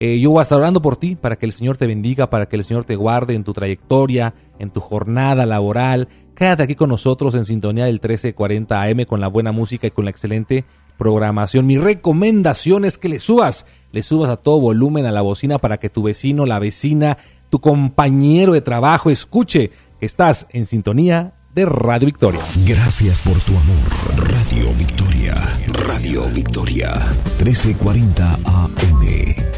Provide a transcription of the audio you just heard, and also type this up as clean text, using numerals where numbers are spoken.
Yo voy a estar orando por ti para que el Señor te bendiga, para que el Señor te guarde en tu trayectoria, en tu jornada laboral. Quédate aquí con nosotros en sintonía del 1340 AM con la buena música y con la excelente programación. Mi recomendación es que le subas a todo volumen a la bocina para que tu vecino, la vecina, tu compañero de trabajo escuche que estás en sintonía de Radio Victoria. Gracias por tu amor. Radio Victoria. Radio Victoria. 1340 AM.